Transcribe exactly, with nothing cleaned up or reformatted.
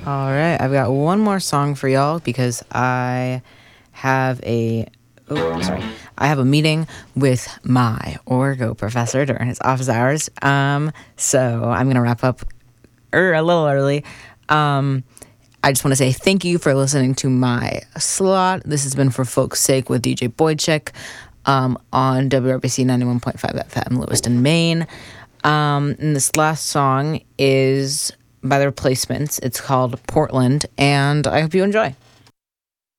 All right, I've got one more song for y'all because I have a oh sorry I have a meeting with my Orgo professor during his office hours. Um, so I'm gonna wrap up er, a little early. Um, I just want to say thank you for listening to my slot. This has been For Folk's Sake with D J Boychik um, on W R B C ninety-one point five F M, Lewiston, Maine. Um, and this last song is by The Replacements. It's called Portland, and I hope you enjoy.